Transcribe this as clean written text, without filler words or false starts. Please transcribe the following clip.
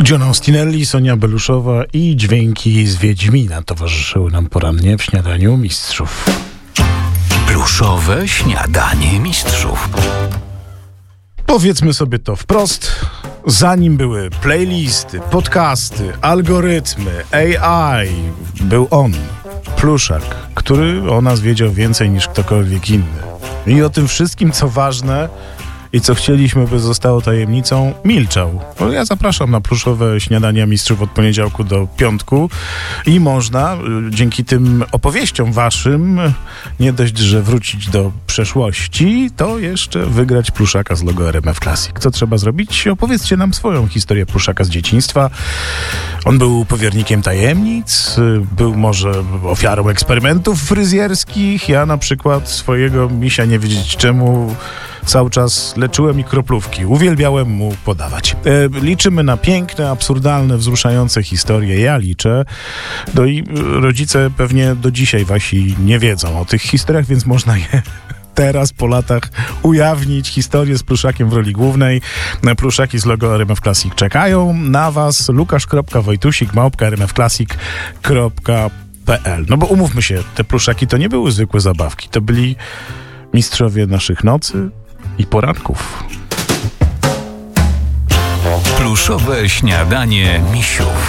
John Austinelli, Sonia Beluszowa i dźwięki z Wiedźmina towarzyszyły nam porannie w Śniadaniu Mistrzów. Pluszowe śniadanie mistrzów. Powiedzmy sobie to wprost. Zanim były playlisty, podcasty, algorytmy, AI, był on, Pluszak, który o nas wiedział więcej niż ktokolwiek inny. I o tym wszystkim, co ważne i co chcieliśmy, by zostało tajemnicą, milczał. Bo ja zapraszam na pluszowe śniadania mistrzów od poniedziałku do piątku i można dzięki tym opowieściom waszym nie dość, że wrócić do przeszłości, to jeszcze wygrać pluszaka z logo RMF Classic. Co trzeba zrobić? Opowiedzcie nam swoją historię pluszaka z dzieciństwa. On był powiernikiem tajemnic, był może ofiarą eksperymentów fryzjerskich. Ja na przykład swojego misia, nie wiedzieć czemu, cały czas leczyłem i kroplówki. Uwielbiałem mu podawać. Liczymy na piękne, absurdalne, wzruszające historie. Ja liczę. No i rodzice pewnie do dzisiaj wasi nie wiedzą o tych historiach, więc można je teraz po latach ujawnić. Historię z pluszakiem w roli głównej. Pluszaki z logo RMF Classic czekają na was. Lukasz.wojtusik@rmfclassic.pl. No bo umówmy się, te pluszaki to nie były zwykłe zabawki. To byli mistrzowie naszych nocy i poranków. Pluszowe śniadanie misiów.